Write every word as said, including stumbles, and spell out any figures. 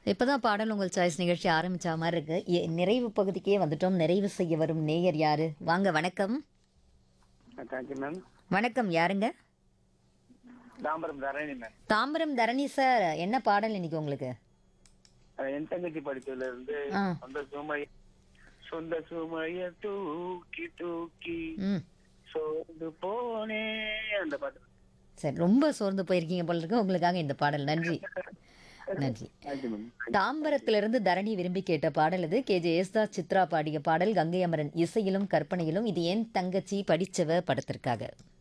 இப்பதான் பாடல் உங்கள் சாய்ஸ் நிகழ்ச்சி ஆரம்பிச்ச மாதிரி இருக்கு. எ- நிறைவு பகுதிக்கே வந்துட்டோம். நிறைவு செய்ய வரும் நேயர் யாரு? வாங்க, வணக்கம். Thank you ma'am. வணக்கம், யாருங்க? தாம்பரம் தரணி மேம். தாம்பரம் தரணி சார், என்ன பாடல் இன்னைக்கு உங்களுக்கு? அஹ் என் தங்கச்சி படிச்சதுல இருந்து ஆ. சொந்த சுமைய சொந்த சுமைய தூக்கி தூக்கி ம் சோர்ந்து போனே அந்த பாட்டு. சரி, ரொம்ப சோர்ந்து போயிருக்கீங்க போல இருக்கு. உங்களுக்காக இந்த பாடல். நன்றி, நன்றி. Thank you ma'am. தாம்பரத்திலிருந்து தரணி விரும்பி கேட்ட பாடல் இது. கே ஜே யேசுதாஸ் சித்ரா பாடிய பாடல். கங்கை அமரன் இசையிலும் கற்பனையிலும். இது என் தங்கச்சி படிச்சவ படத்திற்காக.